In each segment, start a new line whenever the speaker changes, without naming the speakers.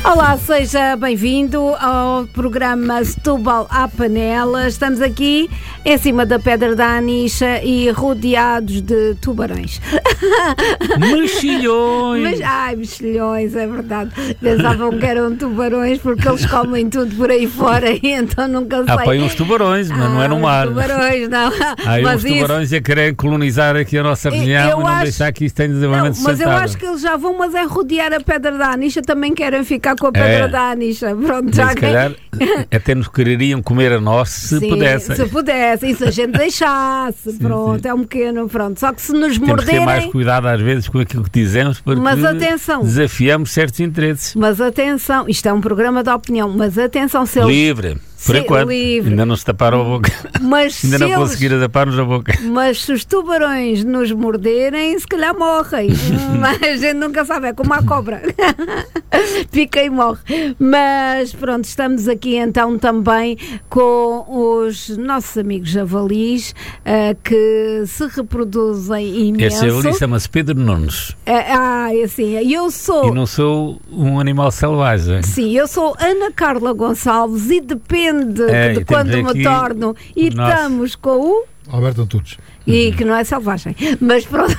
Olá, seja bem-vindo ao programa Setúbal à Panela. Estamos aqui em cima da Pedra da Anixa e rodeados de tubarões.
Mexilhões!
Ai, mexilhões, é verdade. Pensavam que eram tubarões porque eles comem tudo por aí fora e então nunca sei.
Apanham uns tubarões, mas não é no mar.
Tubarões, não.
Aí
Mas
os tubarões a quererem colonizar aqui a nossa região e não deixar que isto tenha desenvolvimento
Mas eu
sustentável.
acho que eles já vão, mas é rodear a Pedra da Anixa, também querem ficar com a Pedra da Anixa. Pronto, já
se calhar até nos quereriam comer a nós se pudessem.
Se pudessem, e se a gente deixasse, pronto, é um pequeno, pronto. Só que se nos
Temos
morderem...
que ter mais cuidado às vezes com aquilo que dizemos, porque
Mas atenção,
desafiamos certos interesses.
mas atenção, isto é um programa de opinião, mas atenção, se eles...
Livre, por enquanto.
Livre.
Ainda não se taparam a boca.
Mas
Ainda
se
não conseguiram tapar-nos a boca.
Mas se os tubarões nos morderem, se calhar morrem. Mas a gente nunca sabe, é como a cobra. Pica e morre. Mas pronto, estamos aqui então também com os nossos amigos javalis que se reproduzem imenso.
Esse javali chama-se Pedro Nunes.
Assim, eu sou...
E não sou um animal selvagem.
Sim, eu sou Ana Carla Gonçalves e depende de quando me torno. E estamos com o...
Alberto Antunes.
E que não é selvagem, mas pronto.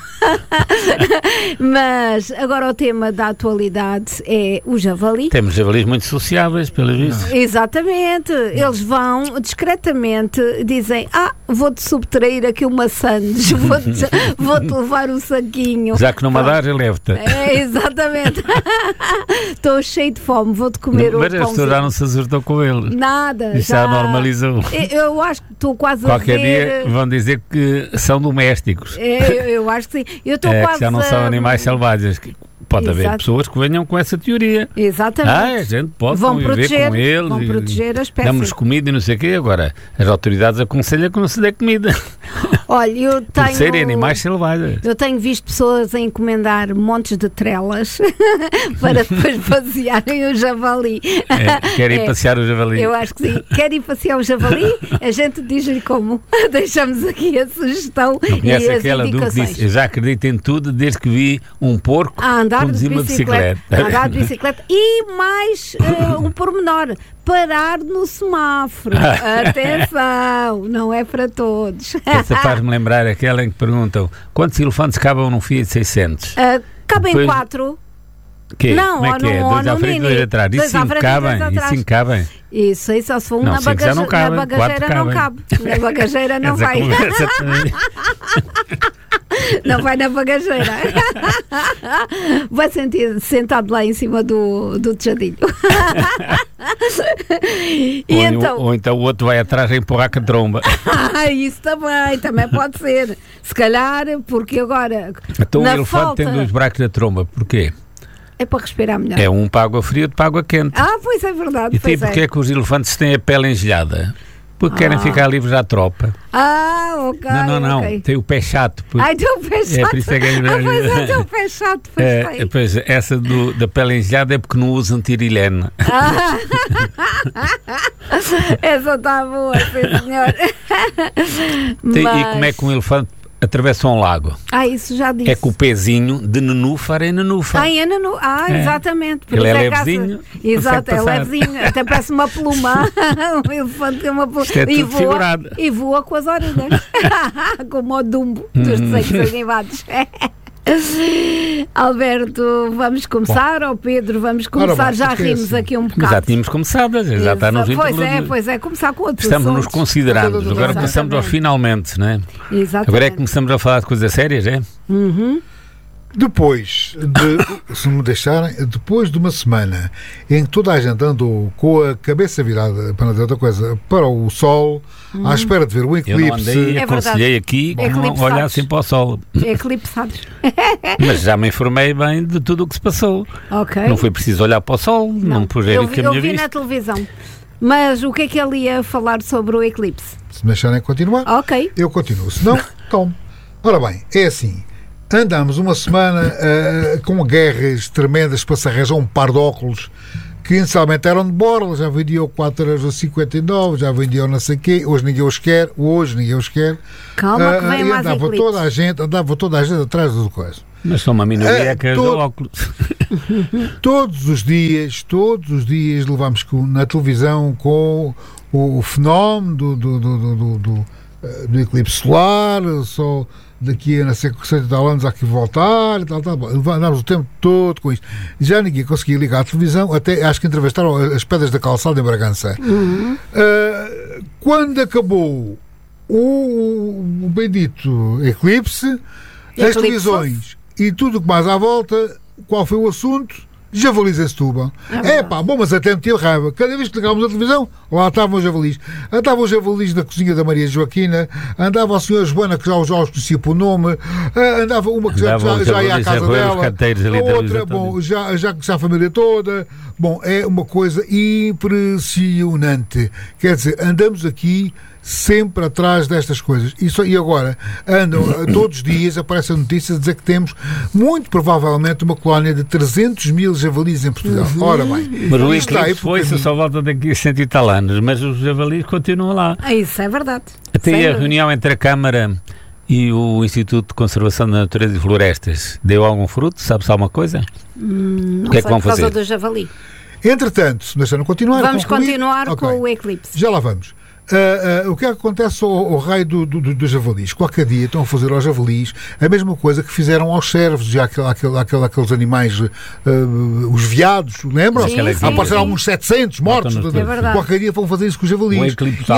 Mas agora o tema da atualidade é o javali.
Temos javalis muito sociáveis, pelo visto.
Exatamente, eles vão discretamente, dizem: vou-te subtrair aqui uma sandes, vou-te levar um saquinho.
Já que não me dás, eu levo-te.
Exatamente. Estou cheio de fome, vou-te comer o pãozinho.
Mas as pessoas já não se acertou com ele.
Nada.
Isso já normalizou.
Eu acho que estou quase
Qualquer
a ver...
dia vão dizer que são domésticos.
Eu acho que sim. Eu estou quase
que já não são animais selvagens. Pode haver pessoas que venham com essa teoria.
Exatamente.
A gente pode conviver com eles.
Vão proteger as espécie.
Damos comida e não sei o quê. Agora, as autoridades aconselham que não se dê comida.
Olha, eu tenho...
Por serem animais selvagens.
Eu tenho visto pessoas a encomendar montes de trelas para depois passearem o javali.
Querem passear o javali?
Eu acho que sim. Querem passear o javali? A gente diz-lhe como. Deixamos aqui a sugestão e as
aquela
indicações.
Do que disse, eu já acredito em tudo desde que vi um porco conduzir uma bicicleta.
Andar de bicicleta. E mais um pormenor. Parar no semáforo. Atenção, não é para todos.
Essa faz-me lembrar aquela em que perguntam quantos elefantes cabem num Fiat 600?
Cabem 4.
Que?
Não,
como é que é? Dois à frente e dois atrás. E 5 cabem? E 5 cabem?
Isso aí só se for
não,
na bagageira.
Não cabe,
na bagageira não cabe. Na bagageira não vai. Não vai na bagageira. Vai sentir sentado lá em cima do tejadilho.
Ou então o outro vai atrás a empurrar com a tromba.
Isso também pode ser. Se calhar, porque agora.
Então o elefante tem 2 buracos na tromba. Porquê?
É para respirar melhor.
É um para água fria, outro para água quente.
Pois é verdade.
E porquê é que os elefantes têm a pele engelhada? Porque querem ficar livres à tropa.
Ok.
Não.
Okay.
Tem o pé chato.
Tem o pé chato.
Por isso é que
pois é, tem o pé chato.
Pois, essa da pele engelhada é porque não usam tirilene.
Essa está boa, sim, senhor.
E como é que um elefante atravessa um lago?
Isso já disse.
É com o pezinho de nenúfar em nenúfar.
Exatamente.
Ele é levezinho.
Exato, é levezinho. Até parece uma pluma. Um elefante tem uma pluma.
Isto é tudo figurado.
E voa com as orelhas. Como o Dumbo dos desenhos animados. Alberto, vamos começar? Ou Pedro, vamos começar? Já rimos aqui um bocado.
Já tínhamos começado, já está nos
Pois é, começar com outros
Estamos
assuntos.
nos considerando. Agora começamos ao finalmente, não é?
Exatamente.
Agora é que começamos a falar de coisas sérias, é?
Depois de, se me deixarem, depois de uma semana em que toda a gente andou com a cabeça virada, para não dizer outra coisa, para o sol, à espera de ver o eclipse.
Eu não andei, aconselhei aqui que não olhassem para o sol.
Eclipsados.
Mas já me informei bem de tudo o que se passou.
Okay.
Não foi preciso olhar para o sol, não pus ver o que a minha
vista. Eu vi na televisão. Mas o que é que ele ia falar sobre o eclipse?
Se me deixarem continuar, eu continuo. Se não, tome. Ora bem, é assim. Andámos uma semana com guerras tremendas para se arranjar um par de óculos que inicialmente eram de borla, já vendiam 4,59€, já vendiam não sei o quê, hoje ninguém os quer.
Calma que vem mais
andava toda a gente atrás do coisa.
Mas são uma minoria que usa óculos.
Todos os dias levamos na televisão com o fenómeno do eclipse solar, só daqui a não sei quantos tal anos há que voltar e tal. Andámos o tempo todo com isto. Já ninguém conseguia ligar a televisão, até acho que entrevistaram as pedras da calçada em Bragança. Quando acabou o bendito eclipse, as televisões e tudo o que mais à volta, qual foi o assunto? Javalis em Setúbal. Bom, mas até me tinha raiva. Cada vez que ligávamos a televisão, lá estavam os javalis. Andavam os javalis na cozinha da Maria Joaquina, andava a senhora Joana, que já os conhecia por nome, andava uma que já ia à casa dela, a outra, bom, já conhecia a família toda. Bom, é uma coisa impressionante. Quer dizer, andamos aqui sempre atrás destas coisas. E agora, todos os dias aparecem notícias a dizer que temos, muito provavelmente, uma colónia de 300 mil javalis em Portugal. Ora bem.
Mas o eclipse foi-se só volta daqui 100 e tal anos, mas os javalis continuam lá.
Isso é verdade.
Até a reunião entre a Câmara e o Instituto de Conservação da Natureza e Florestas deu algum fruto? Sabe-se alguma coisa?
Não sei, por causa do javali.
Entretanto, se deixaram continuar,
vamos continuar com o eclipse.
Já lá vamos. O que é que acontece ao raio dos javalis? Qualquer dia estão a fazer aos javalis a mesma coisa que fizeram aos cervos e aqueles animais, os veados, lembram? Apareceram alguns 700 mortos. Qualquer dia vão fazer isso com os javalis.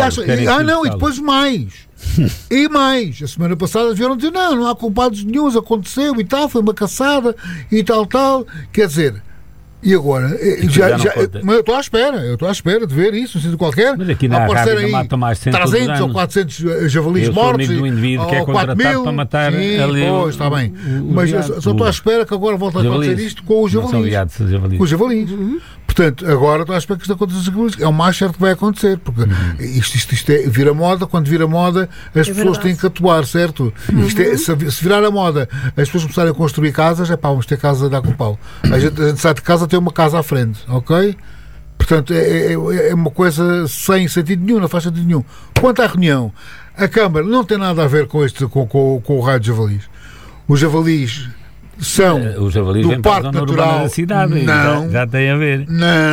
E depois mais. E mais. A semana passada vieram dizer, não há culpados nenhums, aconteceu e tal, foi uma caçada e tal. Quer dizer, e agora? Mas eu estou à espera de ver isso, um sítio qualquer.
Mas aqui na Rábida matam mais
300 ou 400 javalis mortos.
Do indivíduo que é contratado para matar ali.
Pois, está bem. Mas só estou à espera que agora volte a acontecer isto com os javalis. Com os javalis. Portanto, agora estou à espera que isto aconteça com os javalis. É o mais certo que vai acontecer, porque isto vira moda. Quando vira moda, as pessoas têm que atuar, certo? Se virar a moda, as pessoas começarem a construir casas, vamos ter casa a dar com o pau. A gente sai de casa, tem uma casa à frente, ok? Portanto, é uma coisa sem sentido nenhum, não faz sentido nenhum. Quanto à reunião, a Câmara não tem nada a ver com o raio de javalis. Os javalis são do Parque Natural
da cidade.
Não,
já tem a ver.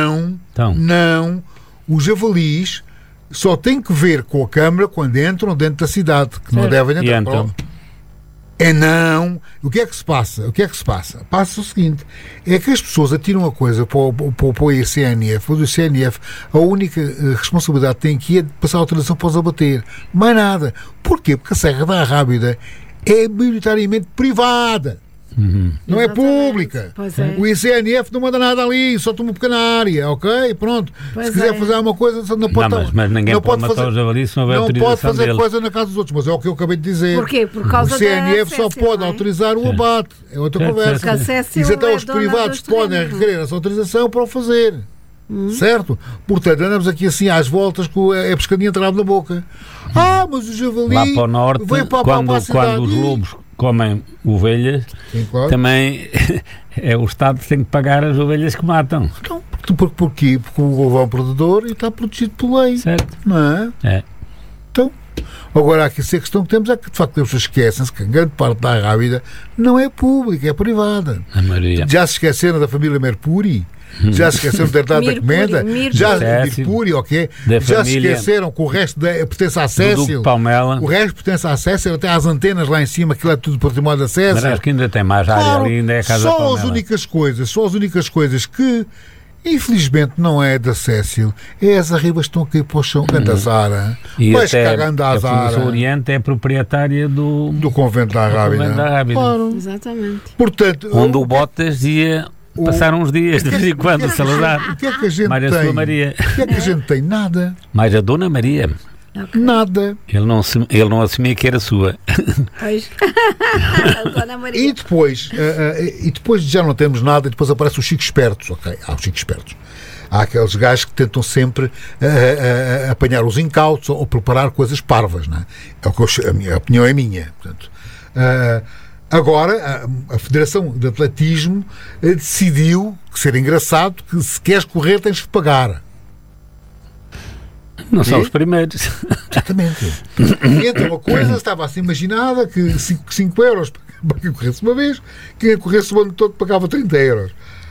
Não. Os javalis só têm que ver com a Câmara quando entram dentro da cidade, que não devem entrar.
Então?
Não. O que é que se passa? Passa o seguinte, é que as pessoas atiram a coisa para o ICNF. O ICNF, a única responsabilidade que tem aqui é de passar a autorização para os abater. Mais nada. Porquê? Porque a Serra da Arrábida é maioritariamente privada. Não é pública. O ICNF não manda nada ali, só tem uma pequena área, ok? Pronto. Se quiser fazer alguma coisa, não pode.
Mas ninguém pode matar os javalis se não houver autorização.
Não pode fazer
deles.
coisa na casa dos outros, mas é o que eu acabei de dizer.
Porquê? Por causa
o CNF só pode autorizar o abate. É outra conversa. E até os privados podem requerer essa autorização para o fazer. Certo? Portanto, andamos aqui assim às voltas com a pescadinha entrada na boca. Mas o javali
lá para o norte, quando os lobos comem ovelhas,
sim, claro.
Também é o Estado que tem que pagar as ovelhas que matam.
Então, porquê? Porque o lobo é um predador e está protegido por lei.
Certo.
Não é? Então, agora aqui a questão que temos é que de facto eles esquecem-se que a grande parte da Arrábida não é pública, é privada.
A maioria.
Já se esqueceram da família Merpuri? Já se esqueceram da herdade da comenda? Mirpuri, ok? Já se esqueceram que o resto pertence à Cécil? O resto pertence à Cécil, até às antenas lá em cima, aquilo é tudo património da Cécil.
Mas acho que ainda tem mais área ali, ainda é a casa da Palmela.
Só as únicas coisas que infelizmente não é da Cécil, é as arribas que estão aqui para o chão, da Zara.
E até a Fundação Oriente é proprietária do
Convento da Arrábida.
Claro. Exatamente.
Portanto,
onde o Botas ia passar uns dias de vez em quando, Salazar.
O que é que a gente
mais
tem?
A sua Maria.
O que é que a gente tem? Nada.
Mais a Dona Maria.
Okay.
Nada.
Ele não assumia que era sua.
Pois. Dona Maria.
E depois já não temos nada, e depois aparecem os chicos espertos, ok? Há os chicos espertos. Há aqueles gajos que tentam sempre apanhar os incautos ou preparar coisas parvas, não é? A minha opinião é minha. Portanto, agora, a Federação de Atletismo decidiu que ser engraçado que se queres correr tens que pagar.
Não são os primeiros.
Exatamente. E então a coisa estava assim imaginada que 5 euros para quem corresse uma vez, quem corresse o ano todo pagava 30 euros.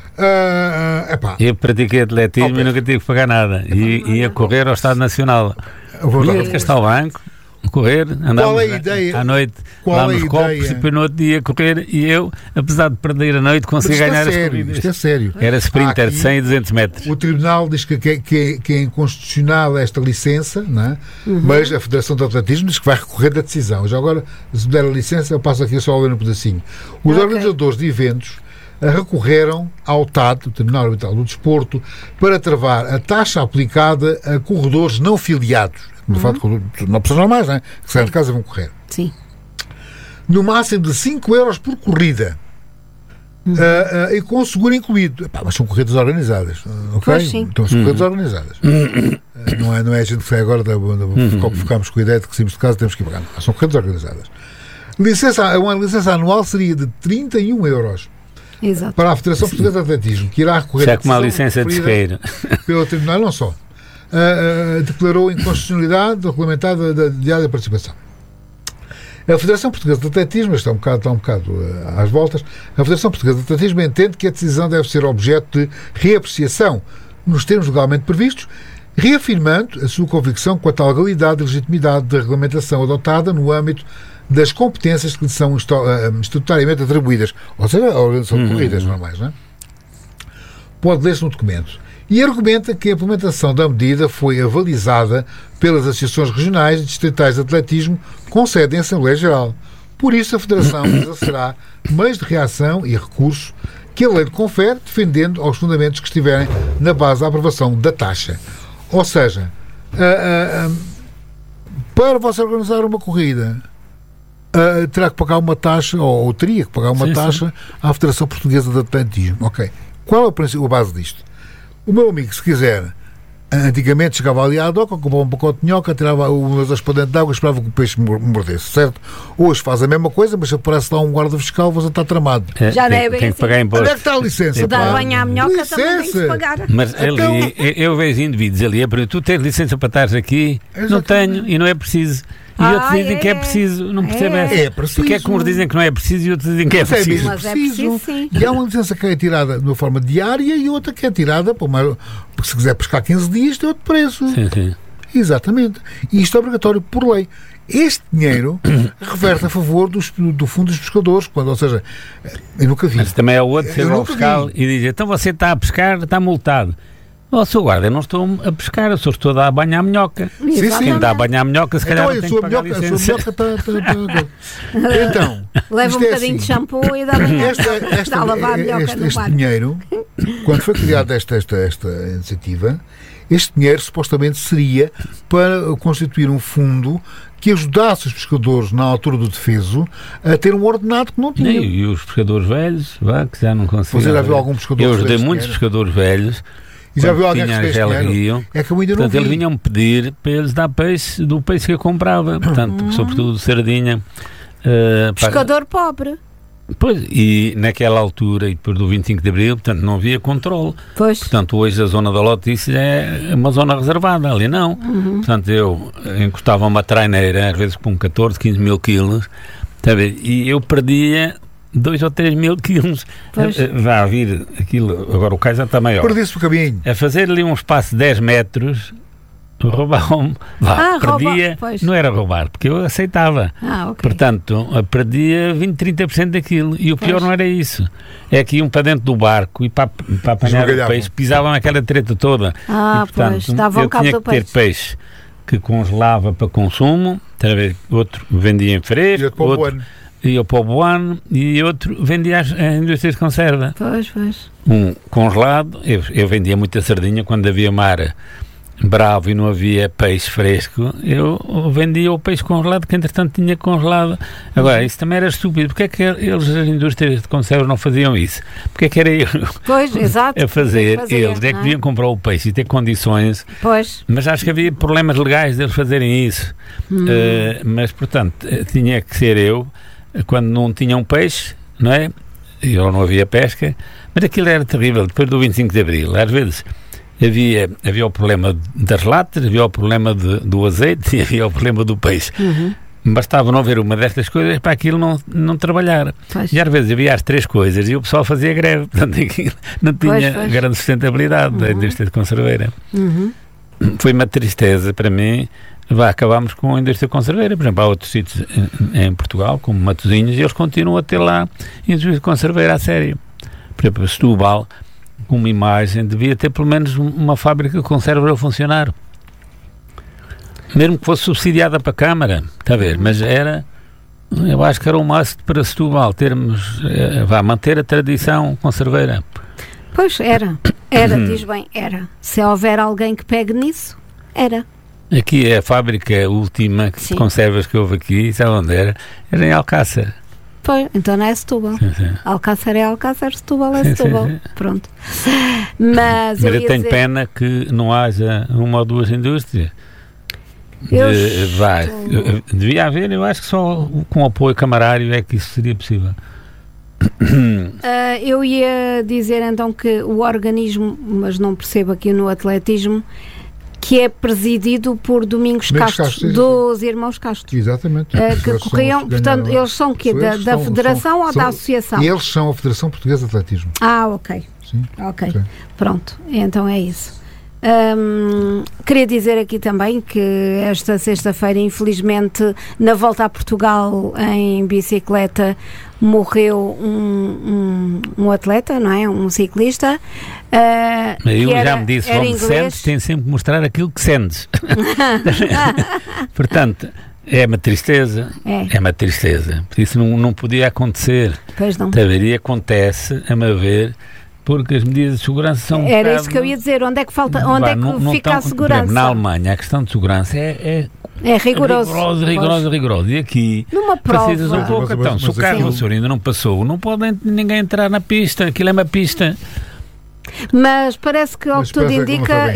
Eu pratiquei atletismo e nunca tive que pagar nada. Ia correr ao Estado Nacional. Ia de Castelo Branco, correr, andava à noite lá nos copos e depois no outro dia correr, e eu, apesar de perder a noite, consegui ganhar as corridas.
Isto é sério.
Era sprinter de 100 e 200 metros.
O Tribunal diz que é inconstitucional esta licença, não é? Mas a Federação de Atletismo diz que vai recorrer da decisão. Já agora, se me der a licença, eu passo aqui só a ler um pedacinho. Os organizadores de eventos recorreram ao TAD, o Tribunal Arbitral do Desporto, para travar a taxa aplicada a corredores não filiados. De facto, não pessoas normais, não é? Que saem de casa e vão correr.
Sim.
No máximo de 5 euros por corrida. E com seguro incluído. Mas são corridas organizadas. Ok?
Pois sim.
Então são corridas organizadas. Não é a gente que sai agora, ficamos com a ideia de que saímos de casa temos que ir pagar. São corridas organizadas. Uma licença anual seria de 31 euros.
Exato.
Para a Federação Portuguesa de Atletismo, que irá recorrer
a uma licença de ferreiro
pelo Tribunal, não só. Declarou inconstitucionalidade regulamentada da diária de participação. A Federação Portuguesa de Atletismo, está um bocado às voltas, a Federação Portuguesa de Atletismo entende que a decisão deve ser objeto de reapreciação nos termos legalmente previstos, reafirmando a sua convicção quanto à legalidade e legitimidade da regulamentação adotada no âmbito das competências que lhe são estatutariamente atribuídas, ou seja, a organização de corridas normais, não é? Pode ler-se no documento. E argumenta que a implementação da medida foi avalizada pelas associações regionais e distritais de atletismo com sede em Assembleia Geral. Por isso, a Federação exercerá meios de reação e recurso que a lei lhe confere, defendendo aos fundamentos que estiverem na base da aprovação da taxa. Ou seja, para você organizar uma corrida, terá que pagar uma taxa, ou teria que pagar uma taxa à Federação Portuguesa de Atletismo. Ok. Qual é a base disto? O meu amigo, se quiser, antigamente chegava ali à doca, comprava um pacote de minhoca, tirava umas aspas para dentro de água e esperava que o peixe mordesse, certo? Hoje faz a mesma coisa, mas se aparece lá um guarda fiscal, você está tramado.
Já não é bem
tem que pagar imposto.
Onde é que está a licença?
Dar banho à minhoca também tem que pagar.
Mas ali, eu vejo indivíduos ali, tu tens licença para estar aqui? Exatamente. Não tenho, e não é preciso. E outros dizem que é preciso, não percebe essa.
É preciso.
Porque é que uns dizem que não é preciso e outros dizem que é preciso.
Mas é preciso, sim.
E há uma licença que é tirada de uma forma diária e outra que é tirada, porque se quiser pescar 15 dias tem outro preço.
Sim.
Exatamente. E isto é obrigatório por lei. Este dinheiro reverte a favor do Fundo dos Pescadores, ou seja, eu nunca vi.
Mas também é o outro, chega ao fiscal e diz, então você está a pescar, está multado. Oh, Sr. Guarda, eu não estou a pescar, eu só estou a dar banho à minhoca.
Sim.
Quem dá banho à minhoca, se calhar não tem que pagar a licença.
A sua minhoca está... Então...
Leva um bocadinho de shampoo e dá banho. Está a lavar a minhoca no bar.
Este dinheiro, quando foi criada esta iniciativa, este dinheiro supostamente seria para constituir um fundo que ajudasse os pescadores na altura do defeso a ter um ordenado que não tinham.
E os pescadores velhos, que já não conseguiam.
Você já viu algum pescador velho?
Eu ajudei muitos pescadores velhos.
E já viu alguém que fez dinheiro?
É que eu ainda não vi. Eles vinham-me pedir para eles dar peixe do peixe que eu comprava. Portanto, sobretudo sardinha.
Pescador pobre.
Pois, e naquela altura, e depois do 25 de Abril, portanto, não havia controle.
Pois.
Portanto, hoje a zona da Lotice é uma zona reservada, ali não. Portanto, eu encostava uma traineira, às vezes com 14, 15 mil quilos, tá, e eu perdia 2 ou 3 mil quilos. Vai vir aquilo, agora o cais já está maior.
Perdi-se o caminho.
A fazer ali um espaço de 10 metros, roubavam, perdia, não era roubar, porque eu aceitava.
Okay.
Portanto, perdia 20, 30% daquilo. E o pior não era isso. É que iam para dentro do barco e para apanhar o peixe, pisavam aquela treta toda. E, portanto, eu tinha que ter peixe que congelava para consumo, outro vendia em fresco, outro ia para o Boano e outro vendia às indústrias de conserva.
Pois.
Um congelado, eu vendia muita sardinha quando havia mar bravo e não havia peixe fresco, eu vendia o peixe congelado que entretanto tinha congelado. Agora, isso também era estúpido. Porque é que eles, as indústrias de conserva, não faziam isso? Porque é que era eu a fazer? Eles é que deviam comprar o peixe e ter condições.
Pois.
Mas acho que havia problemas legais deles fazerem isso. Mas, portanto, tinha que ser eu, quando não tinham peixe, não é? E não havia pesca, mas aquilo era terrível. Depois do 25 de Abril, às vezes havia o problema das latas, havia o problema do azeite e havia o problema do peixe. bastava não ver uma destas coisas para aquilo não trabalhar. Pois. E às vezes havia as 3 coisas e o pessoal fazia greve. Portanto, aquilo não tinha grande sustentabilidade da indústria conserveira. Foi uma tristeza para mim. Acabámos com a indústria conserveira. Por exemplo, há outros sítios em Portugal, como Matosinhos, e eles continuam a ter lá indústria conserveira a sério. Por exemplo, Setúbal, com uma imagem, devia ter pelo menos uma fábrica de conserva a funcionar. Mesmo que fosse subsidiada para a Câmara, está a ver? Mas eu acho que era um must para Setúbal manter a tradição conserveira.
Pois, era, diz bem, era. Se houver alguém que pegue nisso, era.
Aqui é a fábrica última de conservas que houve aqui, sabe onde era? Era em Alcácer.
Pois, então não é Setúbal. Sim. Alcácer é Alcácer, Setúbal é Setúbal. Sim. Pronto. Mas
eu tenho pena que não haja uma ou duas indústrias. Devia haver, eu acho que só com apoio camarário é que isso seria possível.
Eu ia dizer então que o organismo, mas não percebo aqui no atletismo, que é presidido por Domingos Castro, dos irmãos Castro.
Exatamente.
Que corriam, portanto, eles são que da Federação ou da Associação?
Eles são a Federação Portuguesa de Atletismo.
Ok. Sim. Ok. Sim. Pronto, então é isso. Queria dizer aqui também que esta sexta-feira, infelizmente, na volta a Portugal em bicicleta, morreu um atleta, não é? Um ciclista.
Eu já me disse, onde sentes, tem sempre que mostrar aquilo que sentes. Portanto, é uma tristeza. É uma tristeza. Isso não podia acontecer.
Pois não.
E acontece, a meu ver, porque as medidas de segurança são...
Era isso que eu ia dizer. Onde é que falta, fica a segurança?
Exemplo, na Alemanha, a questão de segurança é
rigoroso.
Rigoroso. E aqui
numa prova
precisas um pouco. Então, se o carro do senhor ainda não passou, não pode ninguém entrar na pista. Aquilo é uma pista.
Mas parece que, ao que tudo indica,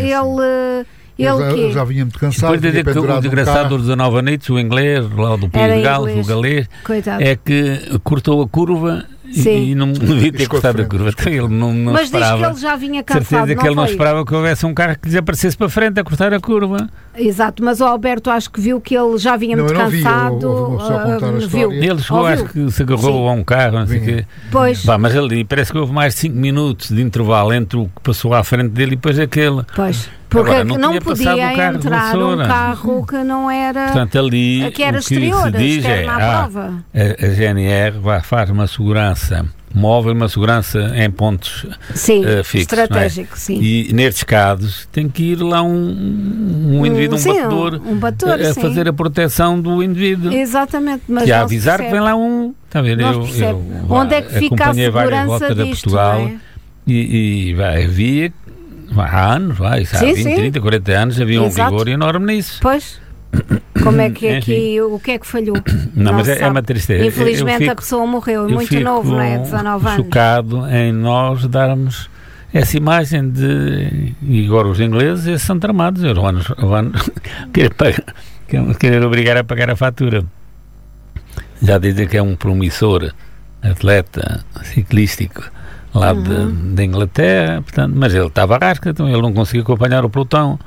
ele
já vinha muito cansado.
Depois de dizer que o desgraçado dos 19 anitos, o inglês, lá do país de Gales, o galês, é que cortou a curva e não devia ter cortado a curva. Então, ele não
mas
esperava.
Diz que ele já vinha cansado.
Certeza que ele não esperava que houvesse um carro que lhe aparecesse para frente a cortar a curva.
Exato, mas o Alberto acho que viu que ele já vinha muito cansado.
Viu.
Ele chegou, acho que se agarrou a um carro, não sei o quê.
Pois.
Mas ali parece que houve mais de 5 minutos de intervalo entre o que passou à frente dele e depois aquele.
Pois. Porque agora, não podia entrar um carro que não era,
portanto, ali,
que era exterior, externo à prova.
A GNR faz uma segurança móvel, uma segurança em pontos fixos.
Estratégico, sim.
E nestes casos tem que ir lá um indivíduo, um batedor a fazer a proteção do indivíduo.
Exatamente. Mas
e a avisar que vem lá um... Está a ver? Eu
onde é que fica a segurança
disto, Portugal, não é? E havia... Há anos, há 20, 30, 40 anos havia um rigor enorme nisso.
Pois, como é que aqui, o que é que falhou?
Não, mas é uma tristeza.
Infelizmente a pessoa morreu, muito novo, não é? 19 anos.
Chocado em nós darmos essa imagem de... E agora os ingleses, esses são tramados, eles vão querer obrigar a pagar a fatura. Já dizem que é um promissor atleta ciclístico lá de Inglaterra, portanto, mas ele estava à rasca, então ele não conseguia acompanhar o pelotão.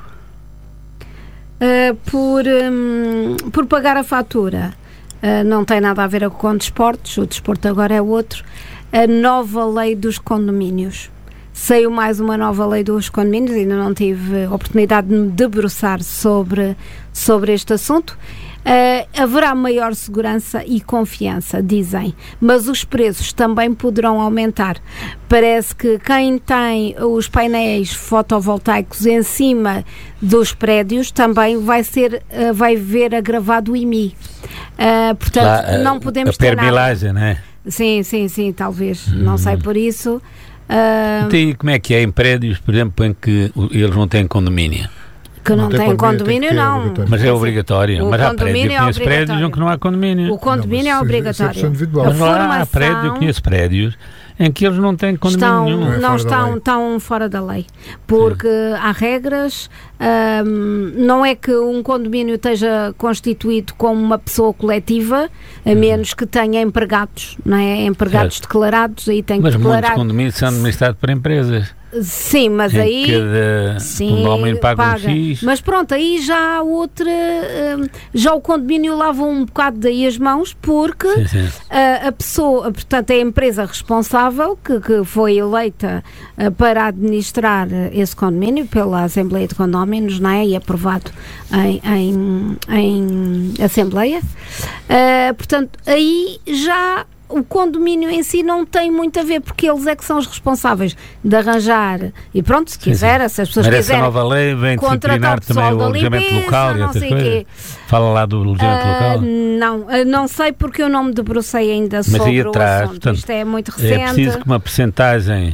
Por pagar a fatura, não tem nada a ver com desportos, o desporto agora é outro, a nova lei dos condomínios. Saiu mais uma nova lei dos condomínios, ainda não tive a oportunidade de me debruçar sobre este assunto. Haverá maior segurança e confiança, dizem, mas os preços também poderão aumentar. Parece que quem tem os painéis fotovoltaicos em cima dos prédios também vai ver agravado o IMI. Portanto, não podemos ter nada. A
permilagem, não é?
Sim, talvez, não sei por isso.
E como é que é em prédios, por exemplo, em que eles não têm condomínio?
Que não tem condomínio, não.
Mas é obrigatório. Mas há prédios, eu conheço prédios em que não há condomínio.
O condomínio é obrigatório.
Mas há prédios, eu conheço prédios em que eles não têm condomínio nenhum.
Estão fora da lei. Porque há regras, não é que um condomínio esteja constituído como uma pessoa coletiva, a menos que tenha empregados, não é? Empregados declarados, aí tem que declarar.
Mas muitos condomínios são administrados por empresas.
Sim, mas aí
sim, o homem paga um X.
Mas pronto, aí já há outra, já o condomínio lava um bocado daí as mãos, porque a pessoa, portanto, é a empresa responsável que foi eleita para administrar esse condomínio pela Assembleia de Condóminos, não é? E aprovado em Assembleia. Portanto, aí já o condomínio em si não tem muito a ver, porque eles é que são os responsáveis de arranjar, e pronto, se quiser, se as pessoas quiserem,
essa nova lei vem disciplinar também o alojamento local e outras coisas. Fala lá do alojamento local.
Não sei, porque eu não me debrucei ainda sobre
aí atrás,
o assunto.
Portanto,
isto é muito recente.
É preciso que uma percentagem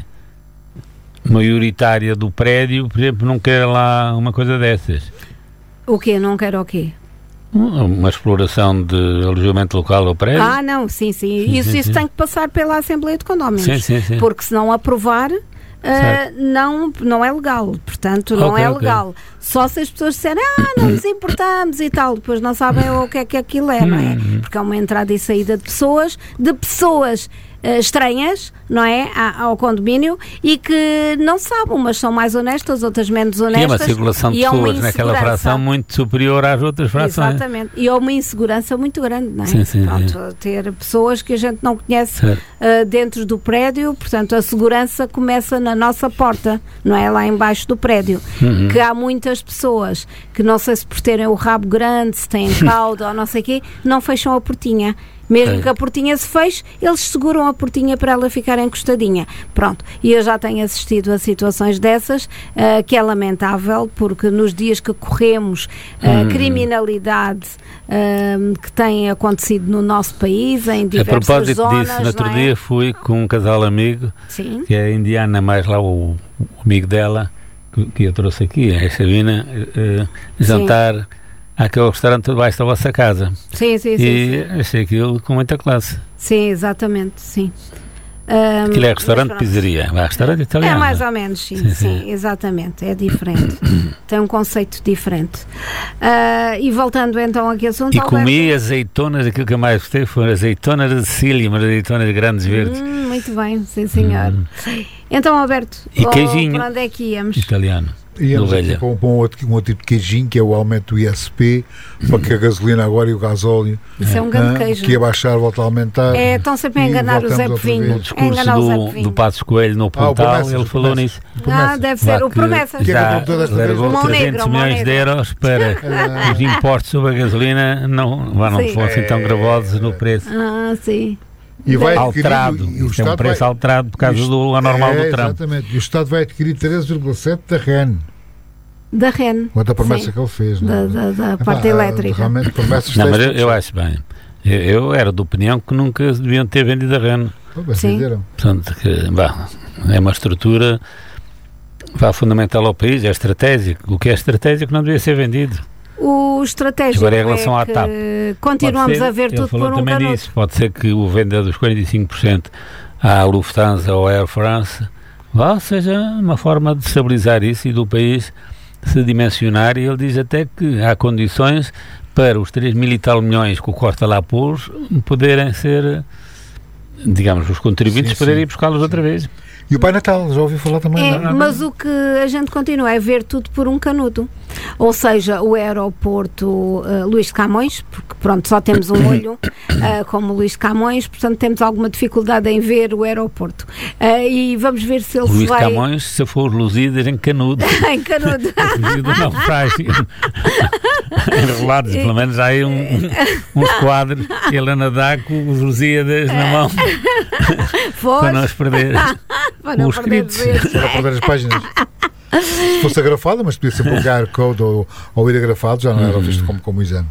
maioritária do prédio, por exemplo, não queira lá uma coisa dessas.
O quê? Não quero o quê?
Uma exploração de alojamento local ao prédio?
Não, sim. Isso tem que passar pela Assembleia de Condóminos.
Sim.
Porque se não aprovar, não é legal. Portanto, não é legal. Só se as pessoas disserem, não nos importamos e tal. Depois não sabem o que é que aquilo é, não é? Porque é uma entrada e saída de pessoas estranhas, não é? Ao condomínio, e que não sabem, umas são mais honestas, outras menos honestas.
E é uma circulação de pessoas naquela fração muito superior às outras frações.
Exatamente. E é uma insegurança muito grande, não é?
Sim.
Ter pessoas que a gente não conhece dentro do prédio, portanto, a segurança começa na nossa porta, não é? Lá embaixo do prédio. Que há muitas pessoas que, não sei se por terem o rabo grande, se têm cauda ou não sei o quê, não fecham a portinha. Mesmo que a portinha se feche, eles seguram a portinha para ela ficar encostadinha. Pronto, e eu já tenho assistido a situações dessas, que é lamentável, porque nos dias que corremos, a criminalidade que tem acontecido no nosso país, em diversas zonas... A propósito
disso, no outro dia fui com um casal amigo,
Sim.
que é indiana, mais lá o amigo dela, que eu trouxe aqui, a Sabina, jantar... Aquele restaurante debaixo da vossa casa.
Sim.
E achei aquilo com muita classe.
Sim, exatamente, sim.
Aquilo é restaurante de pizzaria, é restaurante italiano.
É mais ou menos, sim, exatamente, é diferente. Tem um conceito diferente. E voltando então aqui ao assunto...
E comi azeitonas, aquilo que eu mais gostei foram azeitonas de Sicília, mas azeitonas grandes verdes.
Muito bem, sim senhor. Então, Alberto,
e queijinho
para onde é que íamos?
Italiano.
Íamos aqui com um outro tipo de queijinho, que é o aumento do ISP, para que a gasolina agora e o gasóleo,
isso é um grande queijo,
que ia baixar, volta a aumentar.
Estão sempre a enganar o Zé Povinho.
No discurso do Passos Coelho no Pontal, ele falou nisso.
Deve ser o Promessas.
Já largou 300 milhões de euros para os impostos sobre a gasolina não fossem tão gravosos no preço.
Sim.
E vai
alterado, é um preço alterado por causa do anormal do Trump.
Exatamente, e o Estado vai adquirir 13,7 da REN.
Da REN.
Outra promessa que ele fez.
Da parte elétrica.
Realmente promessas.
Não, mas eu acho bem. Eu era de opinião que nunca deviam ter vendido a REN.
Sim.
Portanto, é uma estrutura fundamental ao país, é estratégico. O que é estratégico não devia ser vendido.
O estratégico
agora, em relação à TAP,
continuamos a ver tudo por um canudo.
Disso. Pode ser que o venda dos 45% à Lufthansa ou à Air France seja uma forma de estabilizar isso e do país se dimensionar, e ele diz até que há condições para os 3.000 e tal milhões que o Costa lá pôs poderem ser, digamos, os contribuintes poderem ir buscá-los outra vez.
E o Pai Natal, já ouviu falar também?
Mas o que a gente continua é ver tudo por um canudo. Ou seja, o aeroporto Luís de Camões, porque pronto, só temos um olho como Luís de Camões, portanto temos alguma dificuldade em ver o aeroporto. E vamos ver se ele
Luís
vai...
Luís de Camões, se for luzido, em canudo.
Em canudo.
Luzido não faz. Enrolados, pelo menos há aí uns quadros que ele anda a dar com os Lusíadas na mão. Para não os perder.
Para não perder
as páginas. Se fosse agrafado, mas podia ser por QR Code ou ir agrafado, já não era visto como exame.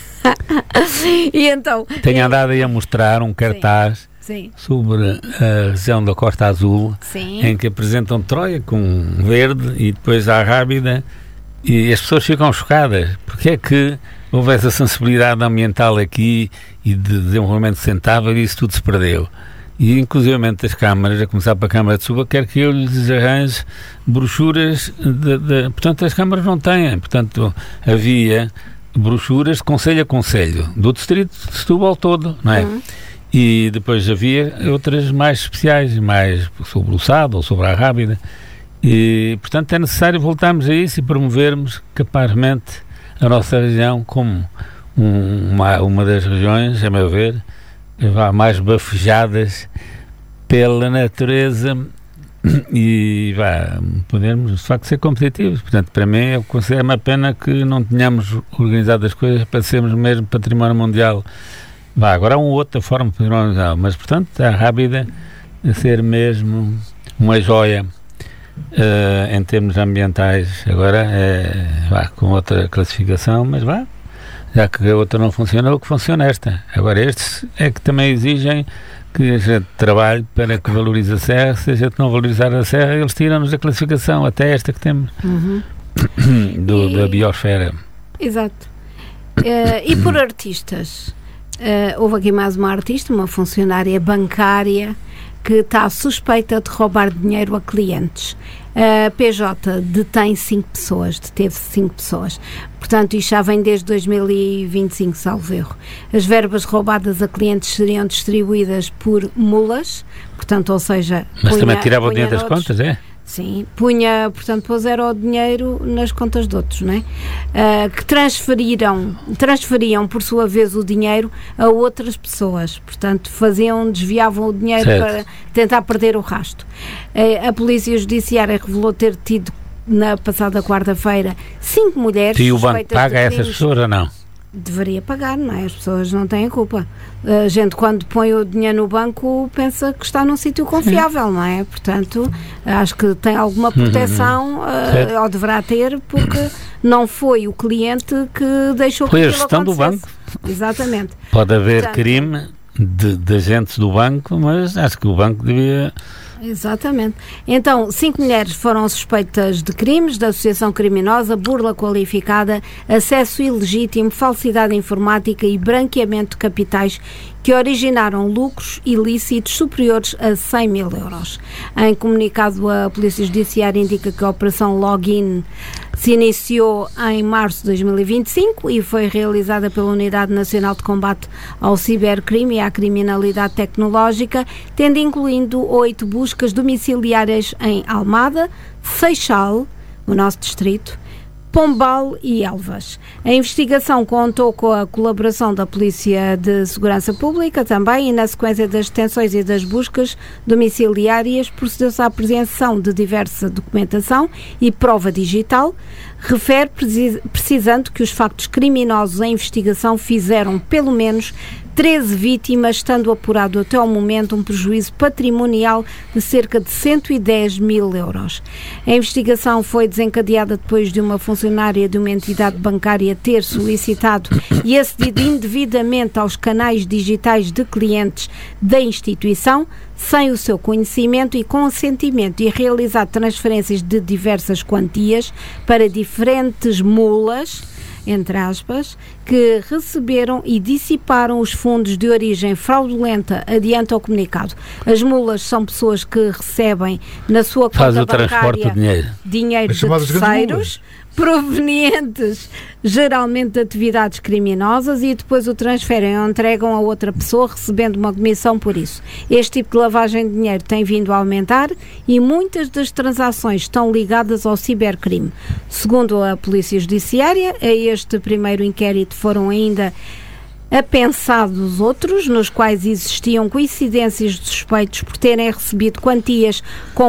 E então...
Tenho andado aí a mostrar um cartaz sobre a região da Costa Azul, em que apresentam Troia com verde e depois a Rábida, e as pessoas ficam chocadas. Porque é que houve essa sensibilidade ambiental aqui e de desenvolvimento sustentável e isso tudo se perdeu? E inclusivamente as câmaras, a começar para a Câmara de Suba, quer que eu lhes arranje brochuras portanto as câmaras não têm, portanto havia brochuras de conselho a conselho do distrito de Setúbal todo, não é? E depois havia outras mais especiais, mais sobre o Sado ou sobre a Rábida, E, portanto, é necessário voltarmos a isso e promovermos capazmente a nossa região como uma das regiões, a meu ver, mais bafejadas pela natureza e podermos de facto ser competitivos. Portanto, para mim, eu considero uma pena que não tenhamos organizado as coisas para sermos mesmo património mundial. Agora há uma outra forma de património mundial, mas portanto a Rábida a ser mesmo uma joia em termos ambientais. Agora com outra classificação, mas já que a outra não funcionou, que funciona esta. Agora estes é que também exigem que a gente trabalhe para que valorize a serra. Se a gente não valorizar a serra, eles tiram-nos da classificação, até esta que temos da biosfera.
Exato. E por artistas? Houve aqui mais uma artista, uma funcionária bancária que está suspeita de roubar dinheiro a clientes. A PJ deteve 5 pessoas. Portanto, isto já vem desde 2025, salvo erro. As verbas roubadas a clientes seriam distribuídas por mulas, portanto, ou seja...
Mas também tirava o dinheiro das contas, é?
Sim, portanto, pôs era o dinheiro nas contas de outros, não é? Que transferiam, por sua vez, o dinheiro a outras pessoas. Portanto, desviavam o dinheiro para tentar perder o rastro. A Polícia Judiciária revelou ter tido, na passada quarta-feira, 5 mulheres.
E o banco paga a essas pessoas ou não?
Deveria pagar, não é? As pessoas não têm culpa. A gente, quando põe o dinheiro no banco, pensa que está num sítio confiável, não é? Portanto, acho que tem alguma proteção, ou deverá ter, porque não foi o cliente que deixou que aquilo acontecesse. Foi a gestão do banco. Exatamente.
Pode haver crime de agentes do banco, mas acho que o banco devia...
Exatamente. Então, 5 mulheres foram suspeitas de crimes, de associação criminosa, burla qualificada, acesso ilegítimo, falsidade informática e branqueamento de capitais que originaram lucros ilícitos superiores a 100 mil euros. Em comunicado, a Polícia Judiciária indica que a Operação Login se iniciou em março de 2025 e foi realizada pela Unidade Nacional de Combate ao Cibercrime e à Criminalidade Tecnológica, tendo incluído 8 buscas domiciliárias em Almada, Seixal, o nosso distrito, Pombal e Elvas. A investigação contou com a colaboração da Polícia de Segurança Pública também, e na sequência das detenções e das buscas domiciliárias procedeu-se à apreensão de diversa documentação e prova digital. Refere precisando que os factos criminosos em investigação fizeram pelo menos 13 vítimas, estando apurado até ao momento um prejuízo patrimonial de cerca de 110 mil euros. A investigação foi desencadeada depois de uma funcionária de uma entidade bancária ter solicitado e acedido indevidamente aos canais digitais de clientes da instituição, sem o seu conhecimento e consentimento, e realizar transferências de diversas quantias para diferentes mulas, entre aspas, que receberam e dissiparam os fundos de origem fraudulenta, adianta o comunicado. As mulas são pessoas que recebem na sua conta bancária dinheiro de terceiros, provenientes geralmente de atividades criminosas, e depois o transferem ou entregam a outra pessoa, recebendo uma comissão por isso. Este tipo de lavagem de dinheiro tem vindo a aumentar e muitas das transações estão ligadas ao cibercrime. Segundo a Polícia Judiciária, a este primeiro inquérito foram ainda apensados outros, nos quais existiam coincidências de suspeitos por terem recebido quantias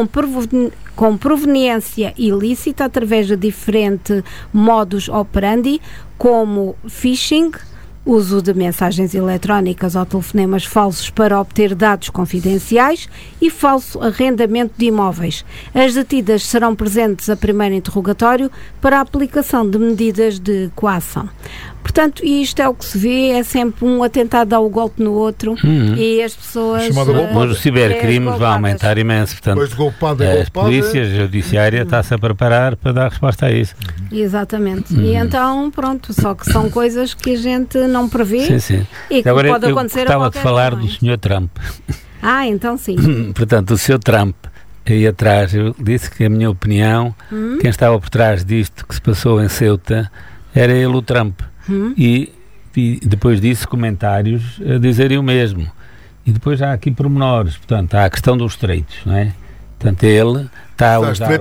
com proveniência ilícita através de diferentes modus operandi, como phishing, uso de mensagens eletrónicas ou telefonemas falsos para obter dados confidenciais, e falso arrendamento de imóveis. As detidas serão presentes a primeiro interrogatório para a aplicação de medidas de coação. Portanto, isto é o que se vê, é sempre um atentado ao golpe no outro, e as pessoas...
Mas o cibercrime vai aumentar imenso, portanto, as polícias, a judiciária está-se a preparar para dar resposta a isso.
Exatamente. E então, pronto, só que são coisas que a gente não prevê.
Sim.
E que
agora
pode acontecer a qualquer
momento. Eu gostava de falar do Sr. Trump.
Então sim.
Portanto, o Sr. Trump, aí atrás, eu disse que a minha opinião, quem estava por trás disto que se passou em Ceuta, era ele, o Trump. E depois disso comentários a dizerem o mesmo. E depois há aqui pormenores, portanto há a questão dos estreitos, não é? Portanto, ele está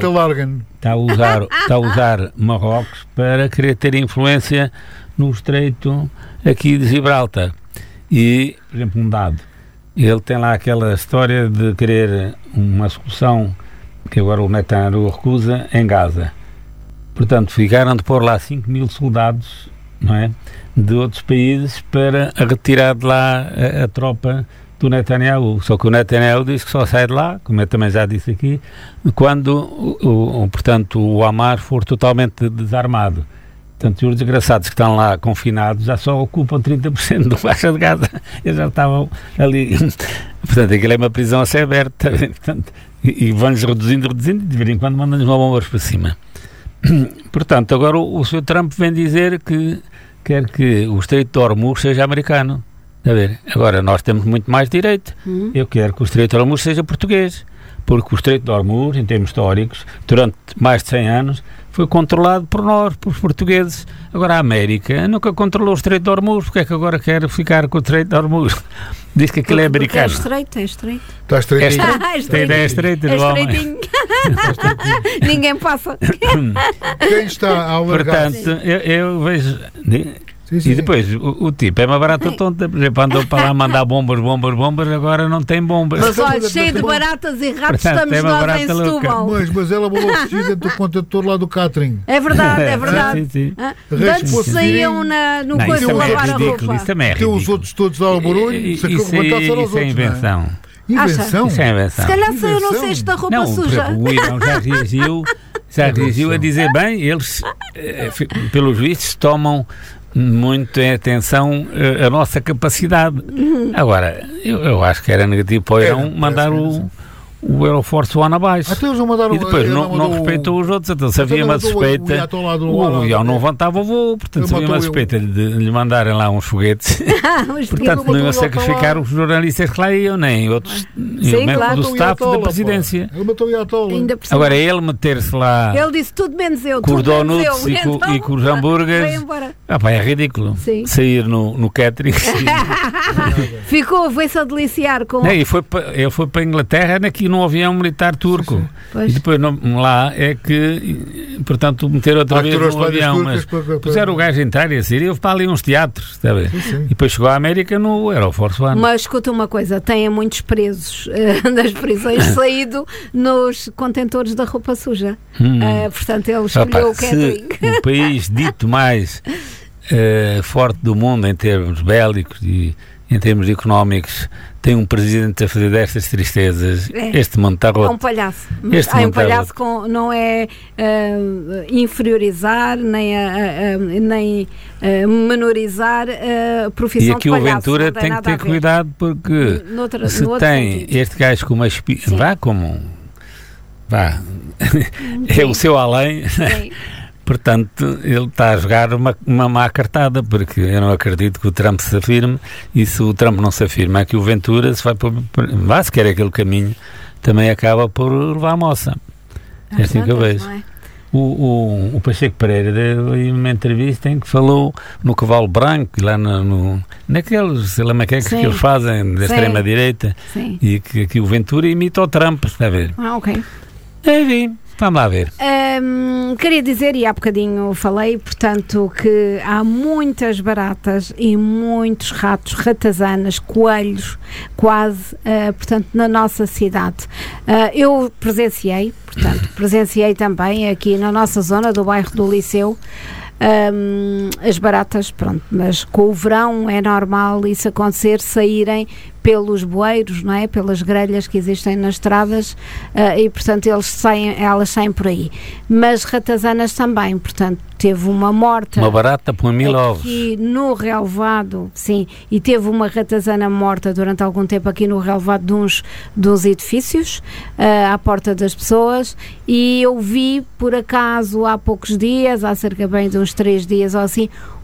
a usar Marrocos para querer ter influência no estreito aqui de Gibraltar. E, por exemplo, um dado, ele tem lá aquela história de querer uma solução que agora o Netanyahu recusa em Gaza. Portanto, ficaram de pôr lá 5 mil soldados, não é, de outros países para retirar de lá a tropa do Netanyahu. Só que o Netanyahu diz que só sai de lá, como eu também já disse aqui, quando portanto, o Hamas for totalmente desarmado. Portanto, os desgraçados que estão lá confinados já só ocupam 30% do faixa de Gaza. Eles já estavam ali. Portanto, aquilo é uma prisão a céu aberto. Portanto, e vão-lhes reduzindo, e de vez em quando mandam-lhes uma bomba para cima. Portanto, agora o Sr. Trump vem dizer que quer que o Estreito de Hormuz seja americano. A ver, agora nós temos muito mais direito. Eu quero que o Estreito de Hormuz seja português, porque o Estreito de Hormuz, em termos históricos, durante mais de 100 anos, foi controlado por nós, por os portugueses. Agora a América nunca controlou o Estreito de Hormuz, porque é que agora quer ficar com o Estreito de Hormuz? Diz que aquilo é americano.
É estreito.
Está estreitinho.
É estreito.
Ninguém passa.
Quem está a alargar?
Portanto, eu vejo... Sim. E depois, o tipo é uma barata tonta, por exemplo, andou para lá mandar bombas, agora não tem bombas.
Mas olha, cheio de baratas e ratos, portanto, estamos nós em Setúbal.
Mas ela voltou vestida do contentor lá do Catering.
É verdade.
Sim.
Antes saíam no coisa de lavar a roupa.
Isso também é ridículo.
Os outros todos lá ao barulho,
isso é invenção.
Invenção?
Isso é invenção.
Se calhar saiu no cesto da roupa suja.
O Irão já reagiu a dizer, bem, eles, pelos vistos, tomam muito em atenção a nossa capacidade. Agora, eu acho que era negativo para o Irão mandar o Aeroforce One abaixo. E depois não respeitou os outros. Então, se havia uma suspeita, o avião não levantava o voo. Portanto, se havia uma suspeita de lhe mandarem lá uns foguetes, portanto, não iam sacrificar os jornalistas que lá iam, nem outros, do staff da presidência. Agora, ele meter-se lá,
ele disse tudo menos eu,
com os donuts e com os hambúrgueres, é ridículo. Sim. Sair no catering.
Foi-se a deliciar com...
Ele foi para a Inglaterra num avião militar turco. E depois lá é que, portanto, meter outra vez no avião. Mas puseram o gajo entrar e a sair, houve para ali uns teatros, está a ver? E depois chegou à América no Aeroforce One.
Mas escuta uma coisa, têm muitos presos das prisões saído nos contentores da roupa suja. Portanto, ele escolheu o catering.
O país dito mais forte do mundo em termos bélicos e em termos económicos tem um presidente a fazer destas tristezas, este mundo está roto.
É um palhaço. É um palhaço não é inferiorizar, nem menorizar a profissão de palhaço.
E aqui o Ventura tem que ter cuidado, porque se tem este gajo com uma é o seu além. Portanto, ele está a jogar uma má cartada, porque eu não acredito que o Trump se afirme, e se o Trump não se afirma, é que o Ventura, se quer aquele caminho, também acaba por levar a moça. É assim que eu vejo. O Pacheco Pereira deu uma entrevista em que falou no cavalo branco, lá naqueles, sei lá, que eles fazem da extrema-direita, e que o Ventura imita o Trump, está a ver?
Ok.
Enfim. Vamos lá ver.
Queria dizer, e há bocadinho falei, portanto, que há muitas baratas e muitos ratos, ratazanas, coelhos, quase, portanto, na nossa cidade. Eu presenciei também aqui na nossa zona do bairro do Liceu, as baratas, pronto, mas com o verão é normal isso acontecer, saírem pelos bueiros, não é? Pelas grelhas que existem nas estradas, e portanto elas saem por aí. Mas ratazanas também, portanto teve uma morta.
Uma barata põe 1000 ovos.
Aqui no relevado, sim, e teve uma ratazana morta durante algum tempo aqui no relevado de uns edifícios, à porta das pessoas, e eu vi por acaso há poucos dias, há cerca bem de uns 3 dias ou assim,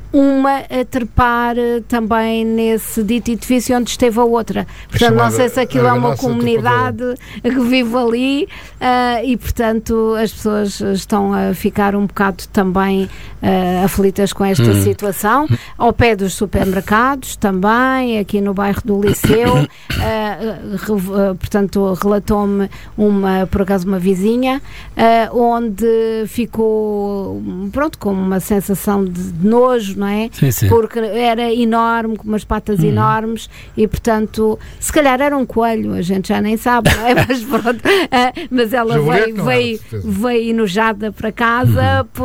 uma a trepar também nesse dito edifício onde esteve a outra. Portanto, não sei se aquilo é uma comunidade que vive ali e, portanto, as pessoas estão a ficar um bocado também aflitas com esta situação. Ao pé dos supermercados também, aqui no bairro do Liceu, portanto, relatou-me por acaso uma vizinha, onde ficou, pronto, com uma sensação de nojo, não é?
Sim.
Porque era enorme, com umas patas enormes e, portanto, se calhar era um coelho, a gente já nem sabe, não é? Mas pronto, mas ela veio enojada para casa